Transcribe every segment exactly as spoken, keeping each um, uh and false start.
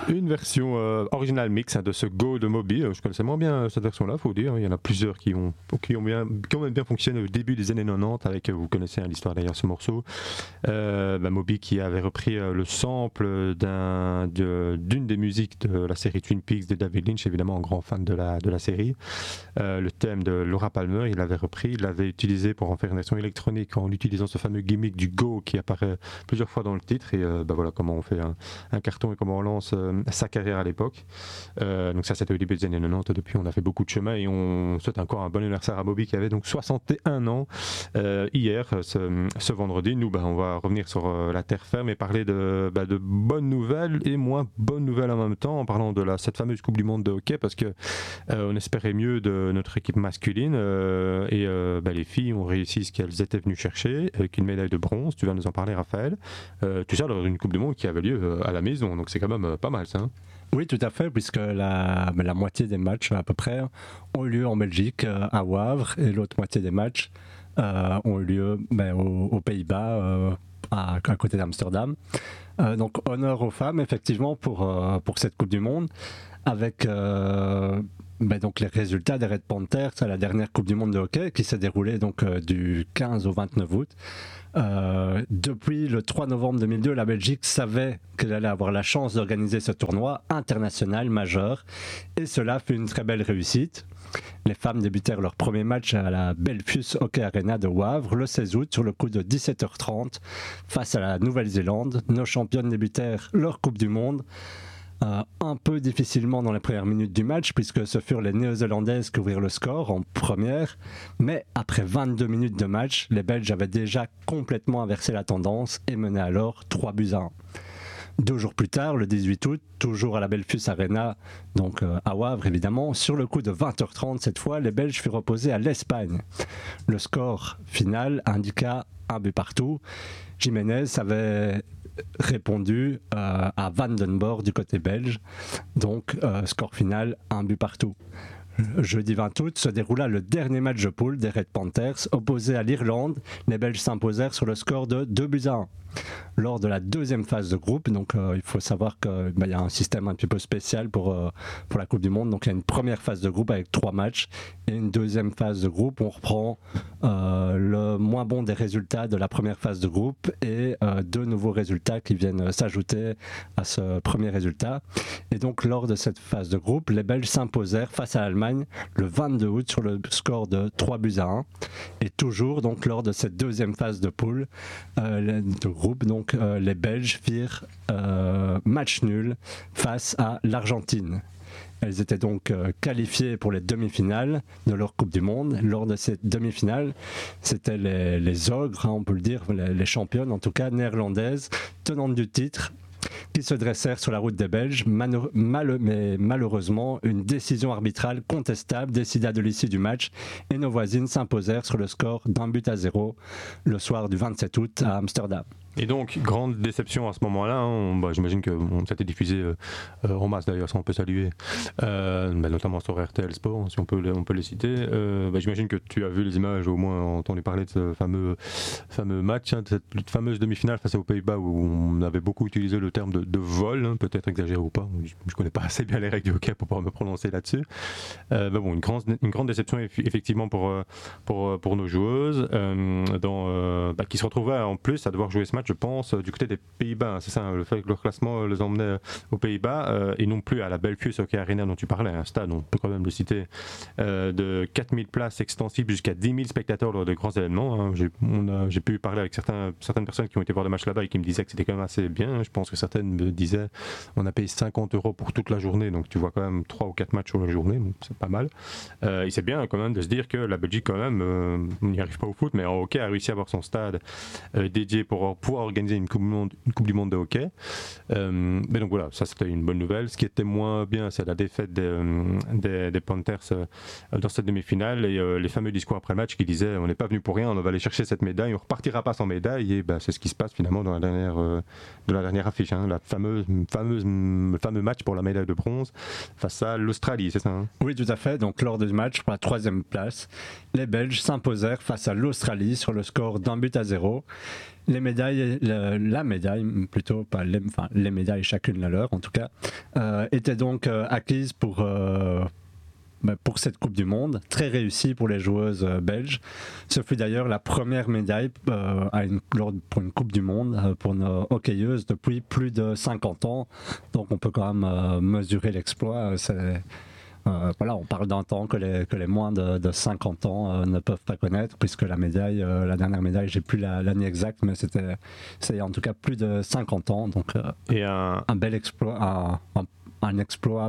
Une version euh, original mix hein, de ce Go de Moby. Je connaissais moins bien cette version-là, faut dire. Il y en a plusieurs qui ont, qui ont, bien, qui ont même bien fonctionné au début des années quatre-vingt-dix. Avec, vous connaissez hein, l'histoire derrière ce morceau. Euh, bah, Moby qui avait repris euh, le sample d'un, de, d'une des musiques de la série Twin Peaks de David Lynch, évidemment un grand fan de la, de la série. Euh, le thème de Laura Palmer, il l'avait repris, il l'avait utilisé pour en faire une version électronique en utilisant ce fameux gimmick du Go qui apparaît plusieurs fois dans le titre. Et euh, bah, voilà comment on fait un, un carton et comment on lance euh, sa carrière à l'époque. Euh, donc ça c'était au début des années quatre-vingt-dix. Depuis on a fait beaucoup de chemin et on souhaite encore un bon anniversaire à Moby qui avait donc soixante et un ans euh, hier, ce, ce vendredi. Nous bah, on va revenir sur euh, la terre ferme et parler de, bah, de bonnes nouvelles et moins bonnes nouvelles en même temps en parlant de la, cette fameuse Coupe du Monde de hockey parce que euh, on espérait mieux de notre équipe masculine euh, et euh, bah, les filles ont réussi ce qu'elles étaient venues chercher avec une médaille de bronze. Tu vas nous en parler Raphaël. Euh, tout ça lors d'une Coupe du Monde qui avait lieu euh, à la maison donc c'est quand même euh, pas mal ça. Hein. Oui, tout à fait, puisque la, la moitié des matchs, à peu près, ont eu lieu en Belgique, à Wavre, et l'autre moitié des matchs euh, ont eu lieu ben, aux, aux Pays-Bas, euh, à, à côté d'Amsterdam. Euh, donc, honneur aux femmes, effectivement, pour, euh, pour cette Coupe du Monde, avec euh, ben, donc les résultats des Red Panthers à la dernière Coupe du Monde de hockey, qui s'est déroulée donc, euh, du quinze au vingt-neuf août. Euh, depuis le trois novembre deux mille deux, la Belgique savait qu'elle allait avoir la chance d'organiser ce tournoi international majeur et cela fut une très belle réussite. Les femmes débutèrent leur premier match à la Belfius Hockey Arena de Wavre le seize août sur le coup de dix-sept heures trente face à la Nouvelle-Zélande. Nos championnes débutèrent leur Coupe du Monde. Euh, un peu difficilement dans les premières minutes du match puisque ce furent les Néo-Zélandaises qui ouvrirent le score en première, mais après vingt-deux minutes de match, les Belges avaient déjà complètement inversé la tendance et menaient alors trois buts à un. Deux jours plus tard, le dix-huit août, toujours à la Belfius Arena, donc euh, à Wavre évidemment, sur le coup de vingt heures trente cette fois, les Belges furent opposés à l'Espagne. Le score final indiqua un but partout. Jiménez avait répondu euh, à Van den Borre du côté belge, donc euh, score final un but partout. Jeudi vingt août se déroula le dernier match de poule des Red Panthers opposé à l'Irlande. Les Belges s'imposèrent sur le score de deux buts à un. Lors de la deuxième phase de groupe, donc euh, il faut savoir qu'il bah, y a un système un petit peu spécial pour, euh, pour la Coupe du Monde. Donc il y a une première phase de groupe avec trois matchs et une deuxième phase de groupe où on reprend euh, le moins bon des résultats de la première phase de groupe et euh, deux nouveaux résultats qui viennent s'ajouter à ce premier résultat. Et donc lors de cette phase de groupe, les Belges s'imposèrent face à l'Allemagne le vingt-deux août sur le score de trois buts à un. Et toujours donc lors de cette deuxième phase de poule euh, de groupe, donc euh, les Belges firent euh, match nul face à l'Argentine. Elles étaient donc euh, qualifiées pour les demi-finales de leur Coupe du Monde. Lors de cette demi-finale, c'était les, les ogres, hein, on peut le dire, les, les championnes en tout cas néerlandaises, tenantes du titre, qui se dressèrent sur la route des Belges. Mano- mal- mais malheureusement, une décision arbitrale contestable décida de l'issue du match et nos voisines s'imposèrent sur le score d'un but à zéro le soir du vingt-sept août à Amsterdam. Et donc, grande déception à ce moment-là, hein, on, bah, j'imagine que bon, ça a été diffusé euh, en masse d'ailleurs, ça on peut saluer, euh, bah, notamment sur R T L Sport, si on peut, on peut les citer. Euh, bah, j'imagine que tu as vu les images, au moins entendu parler de ce fameux, fameux match, hein, de cette fameuse demi-finale face aux Pays-Bas où on avait beaucoup utilisé le terme de, de vol, hein, peut-être exagéré ou pas, je ne connais pas assez bien les règles du hockey pour pouvoir me prononcer là-dessus. Euh, bah, bon, une, grande, une grande déception effectivement pour, pour, pour nos joueuses, euh, dans, euh, bah, qui se retrouvaient en plus à devoir jouer ce match, je pense, du côté des Pays-Bas. C'est ça, hein, le fait que leur classement les emmenait aux Pays-Bas euh, et non plus à la Belfius Hockey Arena dont tu parlais, un stade, on peut quand même le citer, euh, de quatre mille places extensibles jusqu'à dix mille spectateurs lors de grands événements. Hein. J'ai, on a, j'ai pu parler avec certains, certaines personnes qui ont été voir des matchs là-bas et qui me disaient que c'était quand même assez bien. Je pense que certaines me disaient on a payé cinquante euros pour toute la journée, donc tu vois quand même trois ou quatre matchs sur la journée, donc c'est pas mal. Euh, et c'est bien quand même de se dire que la Belgique quand même, euh, on n'y arrive pas au foot, mais en hockey a réussi à avoir son stade euh, dédié pour pouvoir organiser une coupe du monde, une coupe du monde de hockey. Euh, mais donc voilà, ça c'était une bonne nouvelle. Ce qui était moins bien, c'est la défaite des, des, des Panthers euh, dans cette demi-finale et euh, les fameux discours après le match qui disaient on n'est pas venu pour rien, on va aller chercher cette médaille, on repartira pas sans médaille. Et bah, c'est ce qui se passe finalement dans la dernière, euh, de la dernière affiche, hein, la fameuse, fameuse, le fameux match pour la médaille de bronze face à l'Australie, c'est ça hein? Oui, tout à fait. Donc lors du match pour la troisième place, les Belges s'imposèrent face à l'Australie sur le score d'un but à zéro. les médailles, le, la médaille plutôt, pas les, enfin, les médailles chacune la leur en tout cas, euh, étaient donc euh, acquises pour, euh, bah, pour cette Coupe du Monde, très réussie pour les joueuses euh, belges. Ce fut d'ailleurs la première médaille euh, à une, lors, pour une Coupe du Monde euh, pour nos hockeyeuses depuis plus de cinquante ans, donc on peut quand même euh, mesurer l'exploit. C'est, Euh, voilà, on parle d'un temps que les, que les moins de, de cinquante ans euh, ne peuvent pas connaître, puisque la médaille, euh, la dernière médaille, j'ai plus la, l'année exacte, mais c'était, c'est en tout cas plus de cinquante ans, donc euh, Et un... un bel exploit, un, un, un exploit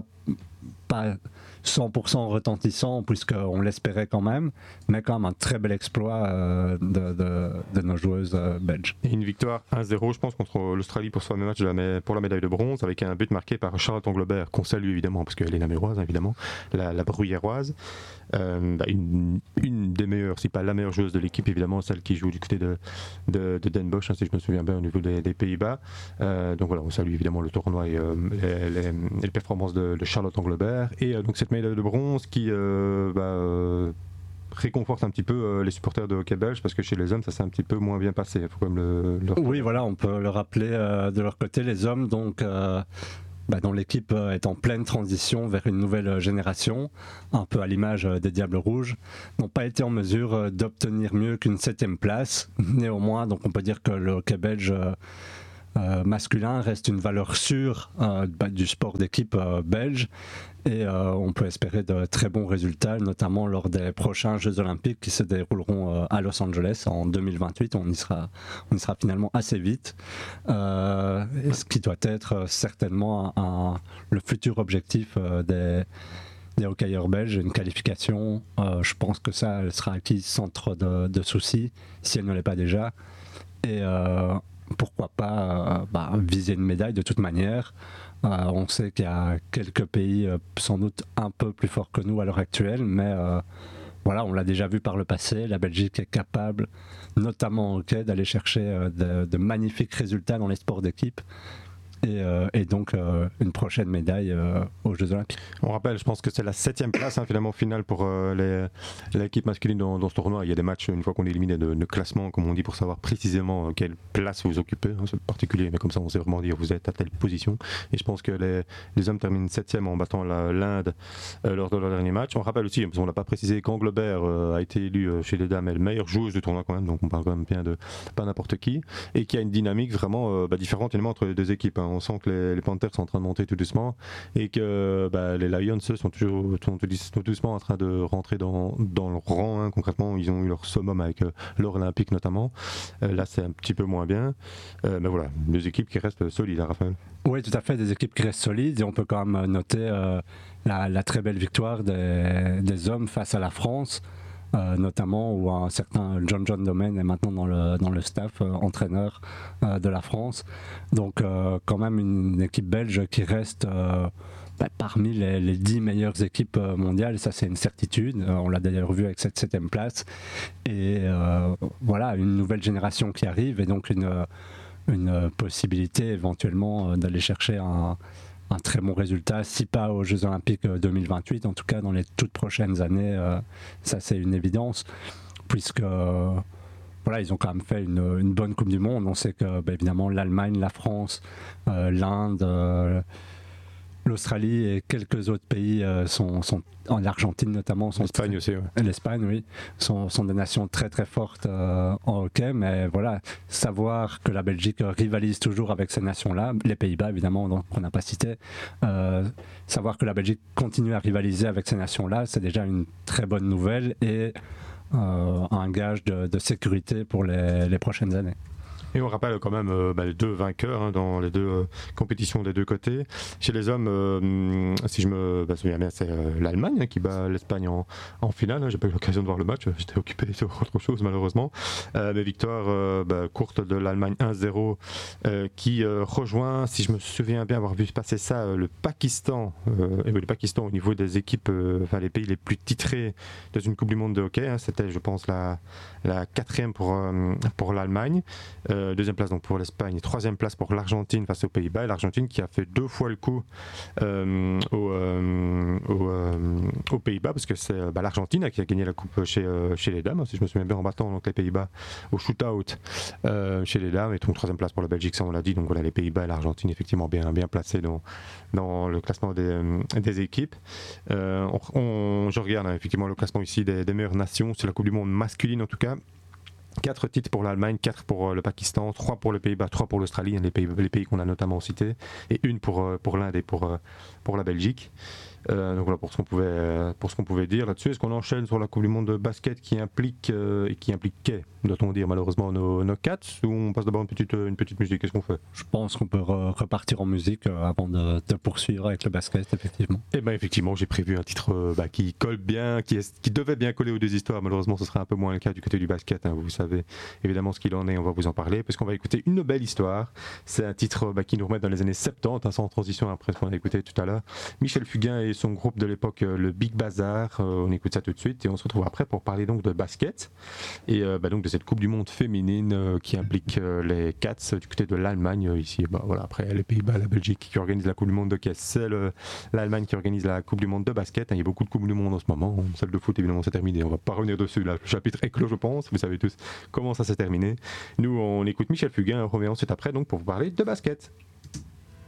pas cent pour cent retentissant, puisqu'on l'espérait quand même, mais quand même un très bel exploit euh, de, de, de nos joueuses euh, belges. Et une victoire un zéro, je pense, contre l'Australie pour ce fameux match de la, pour la médaille de bronze, avec un but marqué par Charlotte Englebert, qu'on salue évidemment, parce qu'elle est namuroise, évidemment, la, la bruyéroise. Euh, bah une, une des meilleures, si pas la meilleure joueuse de l'équipe, évidemment, celle qui joue du côté de, de, de Den Bosch, hein, si je me souviens bien, au niveau des, des Pays-Bas. Euh, donc voilà, on salue évidemment le tournoi et euh, les, les, les performances de, de Charlotte Englebert. Et euh, donc cette médaille de bronze qui euh, bah, euh, réconforte un petit peu euh, les supporters de hockey belge, parce que chez les hommes ça s'est un petit peu moins bien passé, il faut quand même le, le Oui, voilà, on peut le rappeler euh, de leur côté, les hommes, donc euh, bah, dont l'équipe euh, est en pleine transition vers une nouvelle génération, un peu à l'image euh, des Diables Rouges, n'ont pas été en mesure euh, d'obtenir mieux qu'une septième place. Néanmoins, donc on peut dire que le hockey belge euh, Euh, masculin reste une valeur sûre euh, bah, du sport d'équipe euh, belge, et euh, on peut espérer de très bons résultats, notamment lors des prochains Jeux Olympiques qui se dérouleront euh, à Los Angeles en deux mille vingt-huit. On y sera, on y sera finalement assez vite, euh, ce qui doit être certainement un, un, le futur objectif euh, des des hockeyeurs belges, une qualification. Euh, je pense que ça, elle sera acquise sans trop de, de soucis, si elle ne l'est pas déjà. Et euh, pourquoi pas euh, bah, viser une médaille de toute manière. Euh, on sait qu'il y a quelques pays euh, sans doute un peu plus forts que nous à l'heure actuelle, mais euh, voilà, on l'a déjà vu par le passé, la Belgique est capable, notamment en hockey, d'aller chercher euh, de, de magnifiques résultats dans les sports d'équipe. Et, euh, et donc euh, une prochaine médaille euh, aux Jeux Olympiques. On rappelle, je pense que c'est la septième place hein, finalement finale pour euh, les, l'équipe masculine dans, dans ce tournoi. Il y a des matchs, une fois qu'on est éliminé, de, de classement, comme on dit, pour savoir précisément euh, quelle place vous occupez. Hein, c'est particulier, mais comme ça on sait vraiment dire vous êtes à telle position. Et je pense que les, les hommes terminent septième en battant la, l'Inde euh, lors de leur dernier match. On rappelle aussi, parce qu'on n'a pas précisé qu'Englebert euh, a été élu euh, chez les dames, elle meilleure joueuse du tournoi quand même, donc on parle quand même bien de pas n'importe qui, et qui a une dynamique vraiment euh, bah, différente finalement entre les deux équipes. Hein. On sent que les, les Panthers sont en train de monter tout doucement et que bah, les Lions eux, sont toujours sont tout doucement en train de rentrer dans, dans le rang. Hein. Concrètement, ils ont eu leur summum avec euh, l'or olympique notamment. Euh, là, c'est un petit peu moins bien. Euh, mais voilà, deux équipes qui restent solides, hein, Raphaël. Oui, tout à fait, des équipes qui restent solides, et on peut quand même noter euh, la, la très belle victoire des, des hommes face à la France. Euh, notamment où un certain John John Domen est maintenant dans le, dans le staff euh, entraîneur euh, de la France. Donc euh, quand même une, une équipe belge qui reste euh, bah, parmi les, les dix meilleures équipes mondiales, ça c'est une certitude. Euh, on l'a d'ailleurs vu avec cette septième place. Et euh, voilà, une nouvelle génération qui arrive, et donc une, une possibilité éventuellement d'aller chercher un un très bon résultat, si pas aux Jeux Olympiques deux mille vingt-huit, en tout cas dans les toutes prochaines années, euh, ça c'est une évidence, puisque euh, voilà, ils ont quand même fait une, une bonne Coupe du Monde. On sait que bah, évidemment l'Allemagne, la France, euh, l'Inde, euh, l'Australie et quelques autres pays euh, sont, sont en Argentine notamment, sont l'Espagne très, aussi, ouais. l'Espagne, oui, sont, sont des nations très très fortes euh, en hockey. Mais voilà, savoir que la Belgique rivalise toujours avec ces nations-là, les Pays-Bas évidemment, donc, qu'on n'a pas cité, euh, savoir que la Belgique continue à rivaliser avec ces nations-là, c'est déjà une très bonne nouvelle et euh, un gage de, de sécurité pour les, les prochaines années. Et on rappelle quand même euh, bah, les deux vainqueurs hein, dans les deux euh, compétitions des deux côtés. Chez les hommes, euh, si je me bah, souviens bien, c'est euh, l'Allemagne hein, qui bat l'Espagne en, en finale. Hein. J'ai pas eu l'occasion de voir le match, j'étais occupé sur autre chose malheureusement. Euh, mais victoire euh, bah, courte de l'Allemagne un zéro euh, qui euh, rejoint, si je me souviens bien avoir vu passer ça, euh, le Pakistan. Euh, et oui, le Pakistan au niveau des équipes, euh, enfin les pays les plus titrés dans une Coupe du Monde de hockey. Hein. C'était, je pense, la, la quatrième pour, euh, pour l'Allemagne. Euh, Euh, deuxième place donc pour l'Espagne, troisième place pour l'Argentine face aux Pays-Bas, et l'Argentine qui a fait deux fois le coup euh, aux, euh, aux, euh, aux Pays-Bas, parce que c'est bah, l'Argentine qui a gagné la coupe chez, euh, chez les dames, si je me souviens bien, en battant donc les Pays-Bas au shootout euh, chez les dames, et donc troisième place pour la Belgique, ça on l'a dit. Donc voilà, les Pays-Bas et l'Argentine effectivement bien, bien placés dans, dans le classement des, euh, des équipes. Euh, on, on, je regarde hein, effectivement le classement ici des, des meilleures nations, c'est la Coupe du Monde masculine en tout cas. quatre titres pour l'Allemagne, quatre pour le Pakistan, trois pour les Pays-Bas, trois pour l'Australie, les pays, les pays qu'on a notamment cités, et une pour, pour l'Inde et pour, pour la Belgique. Euh, donc voilà pour ce qu'on pouvait, pour ce qu'on pouvait dire là-dessus. Est-ce qu'on enchaîne sur la Coupe du Monde de basket qui implique euh, et qui impliquait, doit-on dire malheureusement, nos, nos Cats, ou on passe d'abord une petite, une petite musique? Qu'est-ce qu'on fait? Je pense qu'on peut re- repartir en musique euh, avant de, de poursuivre avec le basket, effectivement. Eh bien effectivement, j'ai prévu un titre euh, bah, qui colle bien, qui, est, qui devait bien coller aux deux histoires. Malheureusement, ce sera un peu moins le cas du côté du basket. Hein. Vous savez évidemment ce qu'il en est, on va vous en parler, parce qu'on va écouter une belle histoire. C'est un titre bah, qui nous remet dans les années soixante-dix, hein, sans transition après ce qu'on a écouté tout à l'heure. Michel Fugain et son groupe de l'époque, euh, le Big Bazar. Euh, on écoute ça tout de suite et on se retrouve après pour parler donc de basket et euh, bah, donc de cette Coupe du Monde féminine euh, qui implique euh, les Cats du côté de l'Allemagne euh, ici. Bah, voilà, après les Pays-Bas, la Belgique qui organise la Coupe du Monde de caisse, c'est le, l'Allemagne qui organise la Coupe du Monde de basket. Hein, il y a beaucoup de Coupes du Monde en ce moment. Celle de foot évidemment c'est terminé. On va pas revenir dessus. Là. Le chapitre est clos, je pense. Vous savez tous comment ça s'est terminé. Nous on écoute Michel Fugain. On revient ensuite après donc pour vous parler de basket.